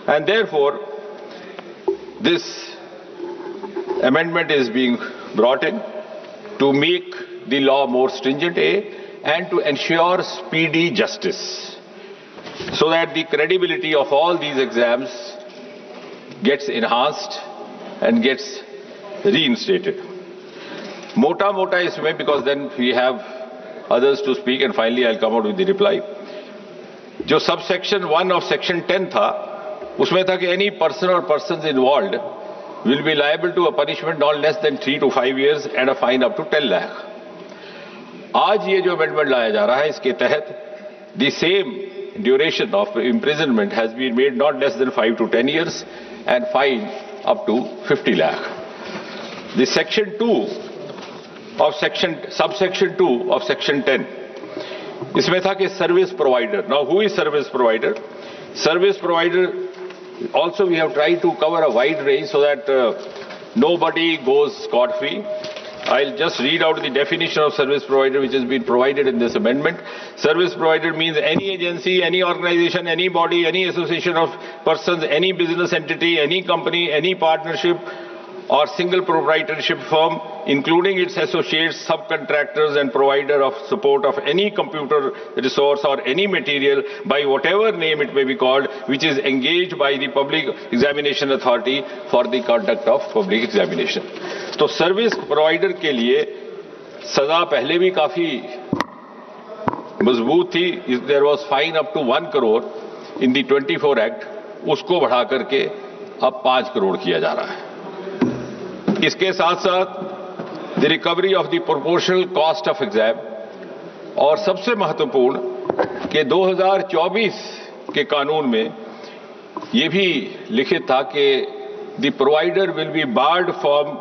And therefore, this amendment is being brought in to make the law more stringent, and to ensure speedy justice, so that the credibility of all these exams gets enhanced and gets reinstated. Mota isme, because then we have others to speak, and finally I'll come out with the reply. जो subsection 1 of section 10 था, उसमें था कि any person or persons involved will be liable to a punishment not less than 3 to 5 years and a fine up to 10 lakh. आज ये जो amendment लाया जा रहा है, इसके तहत the same duration of imprisonment has been made not less than 5 to 10 years and fine up to 50 lakh. The section 2 of subsection 2 of section 10, इसमें था कि service provider. Now, who is service provider? Service provider, also we have tried to cover a wide range so that nobody goes scot-free. I'll just read out the definition of service provider which has been provided in this amendment. Service provider means any agency, any organization, any body, any association of persons, any business entity, any company, any partnership or single proprietorship firm, including its associates, subcontractors and provider of support of any computer resource or any material by whatever name it may be called, which is engaged by the Public Examination Authority for the conduct of public examination. तो service provider के लिए सजा पहले भी काफी मजबूत थी. There was fine up to 1 crore in the 24 act, उसको बढ़ा करके अब 5 करोड़ किया जा रहा है. इसके साथ साथ the recovery of the proportional cost of exam, और सबसे महत्वपूर्ण कि 2024 के कानून में यह भी लिखित था कि the provider will be board from